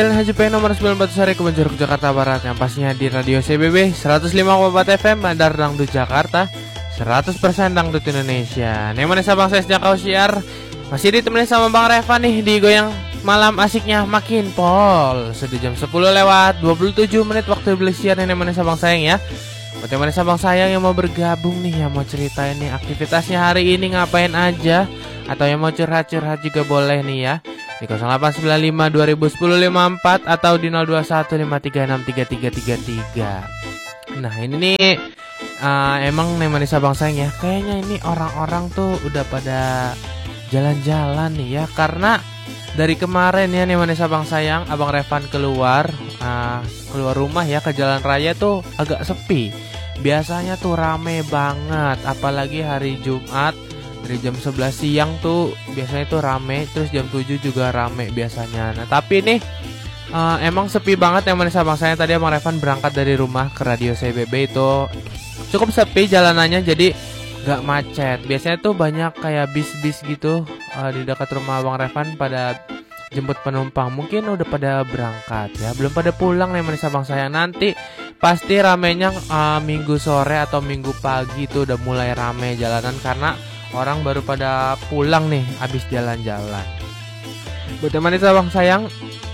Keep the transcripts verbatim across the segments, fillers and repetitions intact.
Dan Haji P nomor sembilan Batu Sari Kebon Jeruk Jakarta Barat, yang pastinya di Radio C B B seratus lima koma empat F M Bandar Dangdut Jakarta, seratus persen Dangdut Indonesia. Nemane Sabang saya sejak kau siar masih ditemani sama Bang Revan nih di goyang malam asiknya makin pol. Sudah jam sepuluh lewat dua puluh tujuh menit waktu beli siar Nemane Sabang sayang ya. Buat Nemane Sabang sayang yang mau bergabung nih, yang mau ceritain nih aktivitasnya hari ini ngapain aja, atau yang mau curhat-curhat juga boleh nih ya, di nol delapan sembilan lima dua nol satu nol lima empat atau di nol dua satu lima tiga enam tiga tiga tiga tiga. Nah ini nih uh, emang Nemane Sabang sayang ya, kayaknya ini orang-orang tuh udah pada jalan-jalan nih ya, karena dari kemarin ya Nemane Sabang sayang Abang Revan keluar uh, keluar rumah ya ke jalan raya tuh agak sepi. Biasanya tuh rame banget, apalagi hari Jumat dari jam sebelas siang tuh biasanya tuh rame, terus jam tujuh juga rame biasanya. Nah tapi nih uh, emang sepi banget Nemane Sabang sayang. Tadi Abang Revan berangkat dari rumah ke Radio C B B itu cukup sepi jalanannya, jadi gak macet. Biasanya tuh banyak kayak bis-bis gitu uh, di dekat rumah Abang Revan pada jemput penumpang. Mungkin udah pada berangkat ya, belum pada pulang Nemane Sabang sayang. Nanti pasti ramenya uh, minggu sore atau minggu pagi itu udah mulai rame jalanan, karena orang baru pada pulang nih abis jalan-jalan. Buat Nemane Sabang sayang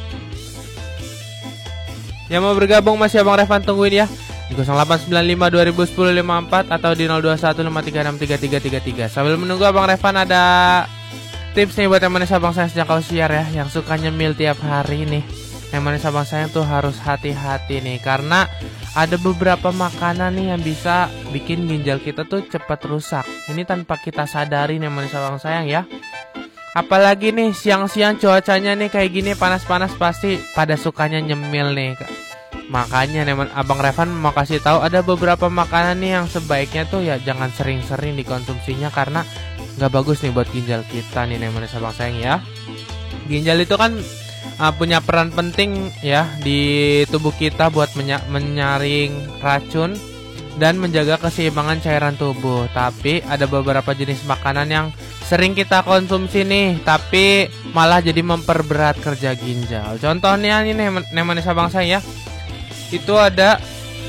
yang mau bergabung masih Abang Revan tungguin ya di nol delapan sembilan lima dua nol satu nol lima empat atau di nol dua satu lima tiga enam tiga tiga tiga tiga. Sambil menunggu Abang Revan, ada tips nih buat Nemane Sabang sayang sejak kau siar ya, yang suka nyemil tiap hari nih. Nemane Sabang sayang tuh harus hati-hati nih, karena ada beberapa makanan nih yang bisa bikin ginjal kita tuh cepat rusak. Ini tanpa kita sadari Nemane Sabang sayang ya. Apalagi nih siang-siang cuacanya nih kayak gini panas-panas, pasti pada sukanya nyemil nih. Makanya Nemane Abang Revan mau kasih tahu ada beberapa makanan nih yang sebaiknya tuh ya jangan sering-sering dikonsumsinya, karena nggak bagus nih buat ginjal kita nih Nemane Sabang sayang ya. Ginjal itu kan uh, punya peran penting ya di tubuh kita buat menya- menyaring racun dan menjaga keseimbangan cairan tubuh. Tapi ada beberapa jenis makanan yang sering kita konsumsi nih, tapi malah jadi memperberat kerja ginjal. Contohnya ini Nemane Sabang sayang ya, itu ada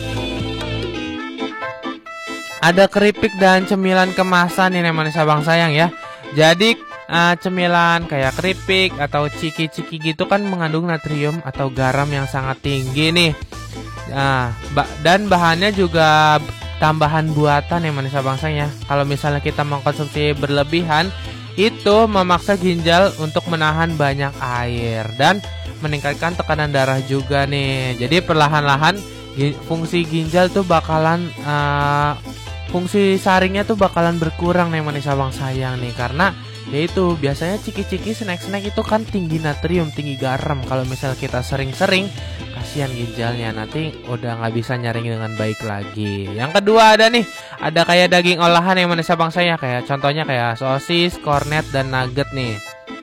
ada keripik dan cemilan kemasan nih Nemane Sabang sayang ya. Jadi uh, cemilan kayak keripik atau ciki-ciki gitu kan mengandung natrium atau garam yang sangat tinggi nih. Nah, ba- dan bahannya juga tambahan buatan Nemane Sabang sayang ya. Kalau misalnya kita mengkonsumsi berlebihan, itu memaksa ginjal untuk menahan banyak air dan meningkatkan tekanan darah juga nih. Jadi perlahan-lahan fungsi ginjal tuh bakalan uh, fungsi saringnya tuh bakalan berkurang Nemane Sabang sayang nih, karena yaitu biasanya ciki-ciki snack-snack itu kan tinggi natrium, tinggi garam. Kalau misalnya kita sering-sering, kasihan ginjalnya, nanti udah nggak bisa nyaring dengan baik lagi. Yang kedua ada nih, ada kayak daging olahan Nemane Sabang sayang, kayak contohnya kayak sosis, kornet dan nugget nih.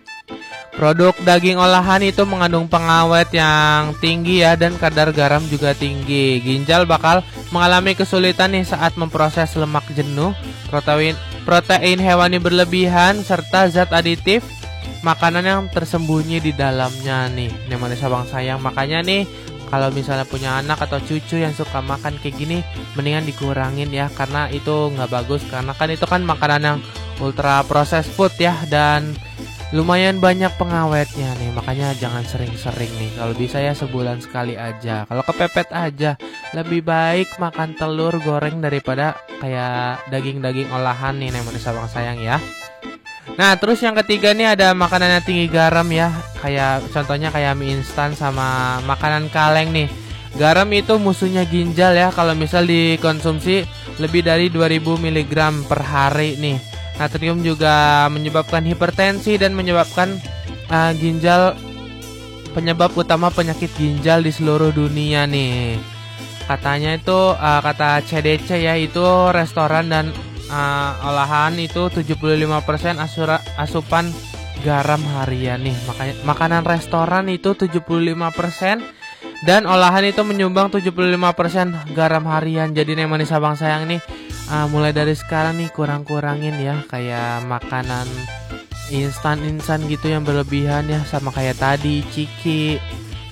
Produk daging olahan itu mengandung pengawet yang tinggi ya, dan kadar garam juga tinggi. Ginjal bakal mengalami kesulitan nih saat memproses lemak jenuh, protein protein hewani berlebihan, serta zat aditif makanan yang tersembunyi di dalamnya nih Nemane Sabang sayang. Makanya nih kalau misalnya punya anak atau cucu yang suka makan kayak gini, mendingan dikurangin ya, karena itu nggak bagus. Karena kan itu kan makanan yang ultra processed food ya, dan lumayan banyak pengawetnya nih. Makanya jangan sering-sering nih, kalau bisa ya sebulan sekali aja. Kalau kepepet aja, lebih baik makan telur goreng daripada kayak daging-daging olahan nih Nemane Sabang sayang ya. Nah terus yang ketiga nih ada makanan yang tinggi garam ya, kayak contohnya kayak mie instan sama makanan kaleng nih. Garam itu musuhnya ginjal ya, kalau misal dikonsumsi lebih dari dua ribu miligram per hari nih. Natrium juga menyebabkan hipertensi dan menyebabkan uh, ginjal penyebab utama penyakit ginjal di seluruh dunia nih. Katanya itu uh, kata C D C ya, itu restoran dan uh, olahan itu tujuh puluh lima persen asura, asupan garam harian nih. Makanya makanan restoran itu tujuh puluh lima persen dan olahan itu menyumbang tujuh puluh lima persen garam harian. Jadi Nemane Sabang sayang nih, uh, mulai dari sekarang nih kurang-kurangin ya kayak makanan instan-instan gitu yang berlebihan ya, sama kayak tadi ciki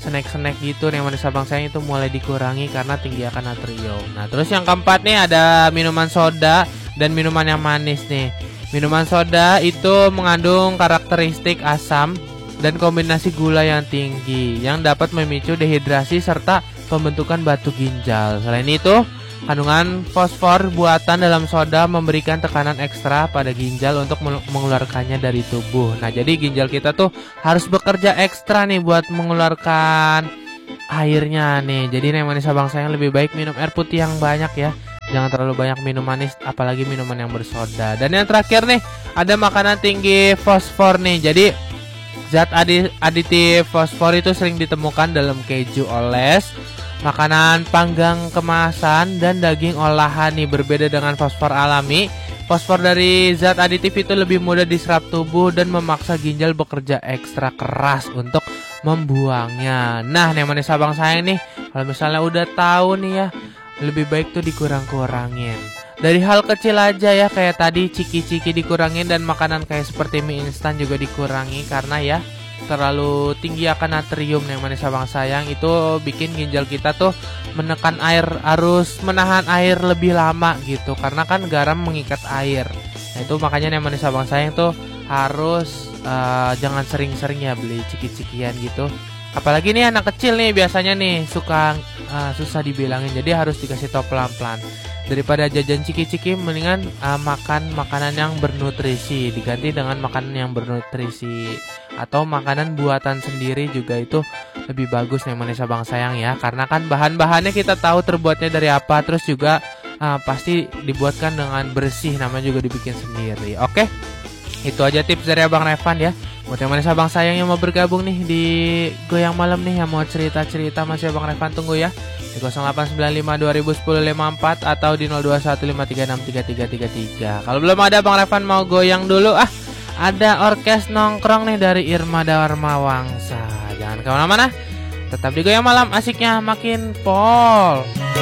snack-snack gitu nih manis abang sayang itu mulai dikurangi karena tinggi akan natrium. Nah terus yang keempat nih ada minuman soda dan minuman yang manis nih. Minuman soda itu mengandung karakteristik asam dan kombinasi gula yang tinggi yang dapat memicu dehidrasi serta pembentukan batu ginjal. Selain itu, kandungan fosfor buatan dalam soda memberikan tekanan ekstra pada ginjal untuk mengeluarkannya dari tubuh. Nah, jadi ginjal kita tuh harus bekerja ekstra nih buat mengeluarkan airnya nih. Jadi nih manis abang sayang lebih baik minum air putih yang banyak ya. Jangan terlalu banyak minum manis, apalagi minuman yang bersoda. Dan yang terakhir nih, ada makanan tinggi fosfor nih. Jadi zat aditif fosfor itu sering ditemukan dalam keju oles, makanan panggang kemasan, dan daging olahan nih. Berbeda dengan fosfor alami, fosfor dari zat aditif itu lebih mudah diserap tubuh dan memaksa ginjal bekerja ekstra keras untuk membuangnya. Nah, nih manis abang sayang nih, kalau misalnya udah tahu nih ya, lebih baik tuh dikurang-kurangin. Dari hal kecil aja ya, kayak tadi ciki-ciki dikurangin dan makanan kayak seperti mie instan juga dikurangi karena ya terlalu tinggi akan natrium yang manis abang sayang itu bikin ginjal kita tuh menekan air, harus menahan air lebih lama gitu karena kan garam mengikat air. Nah itu makanya yang manis abang sayang tuh harus uh, jangan sering-sering ya beli ciki-cikian gitu. Apalagi nih anak kecil nih biasanya nih suka uh, susah dibilangin, jadi harus dikasih tau pelan-pelan. Daripada jajan ciki-ciki mendingan uh, makan makanan yang bernutrisi, diganti dengan makanan yang bernutrisi atau makanan buatan sendiri juga itu lebih bagus nih manis abang sayang ya, karena kan bahan-bahannya kita tahu terbuatnya dari apa, terus juga uh, pasti dibuatkan dengan bersih, namanya juga dibikin sendiri. Oke, itu aja tips dari abang Revan ya. Buat yang manis abang sayang yang mau bergabung nih di Goyang Malam nih, yang mau cerita-cerita masih abang Revan tunggu ya di nol delapan sembilan lima dua nol satu nol lima empat atau di nol dua satu lima tiga enam tiga tiga tiga tiga. Kalau belum ada abang Revan mau goyang dulu, ah ada orkes nongkrong nih dari Irma Dharma Wangsa. Jangan kemana-mana, tetap di Goyang Malam, asiknya makin pol.